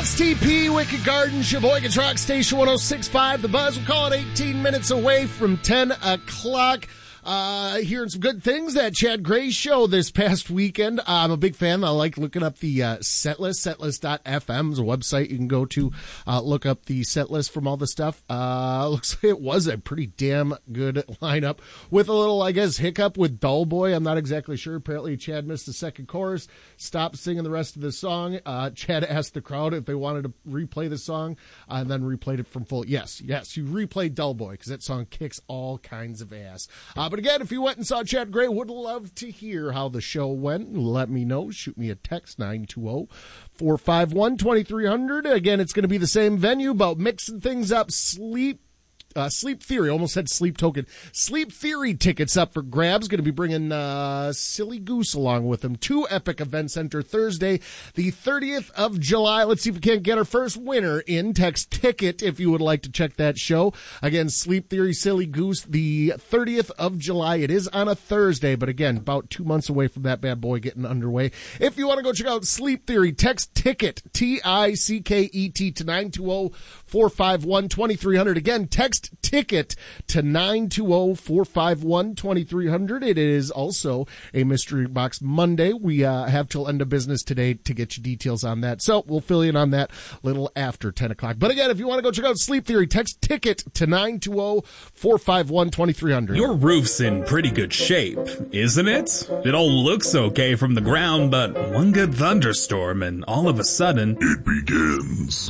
It's TP, Wicked Garden, Sheboygan Rock Station 106.5. The Buzz, we'll call it 18 minutes away from 10 o'clock. Hearing some good things, that Chad Gray show this past weekend. I'm a big fan. I like looking up the set list. Setlist.fm is a website you can go to look up the set list from all the stuff. Looks like it was a pretty damn good lineup with a little, I guess, hiccup with Dull Boy. I'm not exactly sure. Apparently Chad missed the second chorus, stopped singing the rest of the song. Chad asked the crowd if they wanted to replay the song and then replayed it from full. Yes, you replayed Dull Boy because that song kicks all kinds of ass. But again, if you went and saw Chad Gray, would love to hear how the show went. Let me know. Shoot me a text, 920-451-2300. Again, it's going to be the same venue, but mixing things up. Sleep Theory, almost said Sleep Token. Sleep Theory tickets up for grabs. Going to be bringing Silly Goose along with them. 2 Epic Event Center Thursday, the 30th of July. Let's see if we can't get our first winner in. Text ticket if you would like to check that show. Again, Sleep Theory, Silly Goose, the 30th of July. It is on a Thursday, but again, about 2 months away from that bad boy getting underway. If you want to go check out Sleep Theory, text ticket, T-I-C-K-E-T, to 920-451-2300. Again, text ticket to 920-451-2300. It is also a Mystery Box Monday. We have till end of business today to get you details on that. So we'll fill you in on that a little after 10 o'clock. But again, if you want to go check out Sleep Theory, text ticket to 920-451-2300. Your roof's in pretty good shape, isn't it? It all looks okay from the ground, but one good thunderstorm and all of a sudden, it begins.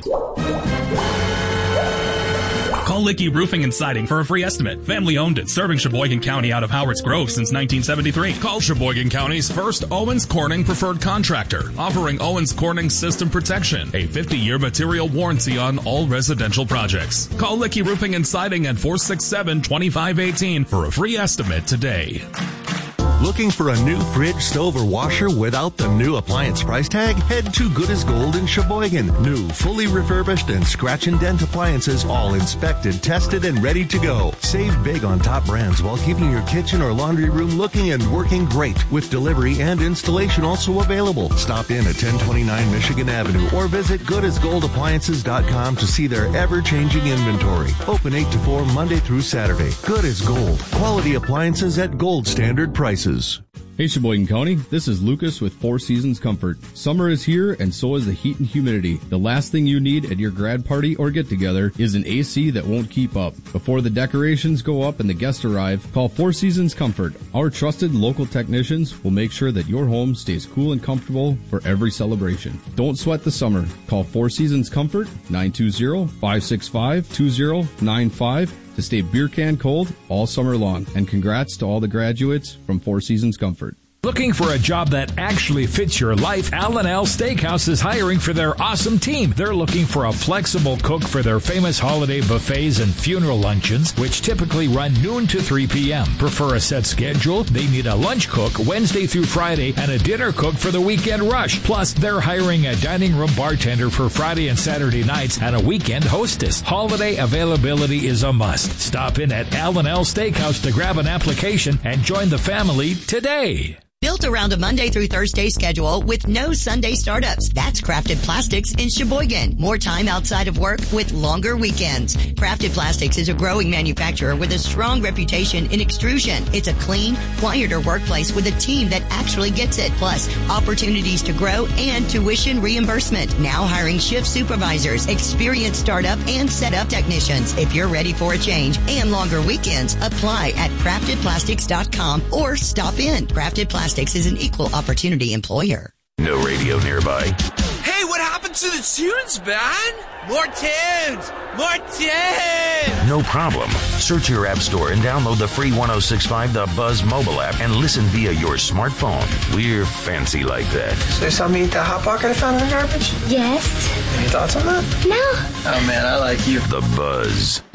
Call Licky Roofing and Siding for a free estimate. Family owned and serving Sheboygan County out of Howard's Grove since 1973. Call Sheboygan County's first Owens Corning preferred contractor, offering Owens Corning system protection, a 50-year material warranty on all residential projects. Call Licky Roofing and Siding at 467-2518 for a free estimate today. Looking for a new fridge, stove, or washer without the new appliance price tag? Head to Good as Gold in Sheboygan. New, fully refurbished, and scratch and dent appliances, all inspected, tested, and ready to go. Save big on top brands while keeping your kitchen or laundry room looking and working great, with delivery and installation also available. Stop in at 1029 Michigan Avenue or visit goodasgoldappliances.com to see their ever-changing inventory. Open 8 to 4 Monday through Saturday. Good as Gold. Quality appliances at gold standard prices. Hey Sheboygan County, this is Lucas with Four Seasons Comfort. Summer is here and so is the heat and humidity. The last thing you need at your grad party or get together is an AC that won't keep up. Before the decorations go up and the guests arrive, call Four Seasons Comfort. Our trusted local technicians will make sure that your home stays cool and comfortable for every celebration. Don't sweat the summer. Call Four Seasons Comfort, 920-565-2095. to stay beer can cold all summer long. And congrats to all the graduates from Four Seasons Comfort. Looking for a job that actually fits your life? Al & Al Steakhouse is hiring for their awesome team. They're looking for a flexible cook for their famous holiday buffets and funeral luncheons, which typically run noon to 3 p.m. Prefer a set schedule? They need a lunch cook Wednesday through Friday and a dinner cook for the weekend rush. Plus, they're hiring a dining room bartender for Friday and Saturday nights and a weekend hostess. Holiday availability is a must. Stop in at Al & Al Steakhouse to grab an application and join the family today. Built around a Monday through Thursday schedule with no Sunday startups. That's Crafted Plastics in Sheboygan. More time outside of work with longer weekends. Crafted Plastics is a growing manufacturer with a strong reputation in extrusion. It's a clean, quieter workplace with a team that actually gets it. Plus, opportunities to grow and tuition reimbursement. Now hiring shift supervisors, experienced startup and setup technicians. If you're ready for a change and longer weekends, apply at craftedplastics.com or stop in. Crafted Plastics is an equal opportunity employer. No radio nearby. Hey, what happened to the tunes, man? More tunes! More tunes! No problem. Search your app store and download the free 106.5 The Buzz mobile app and listen via your smartphone. We're fancy like that. So you saw me eat that Hot Pocket I found in the garbage? Yes. Any thoughts on that? No. Oh, man, I like you. The Buzz.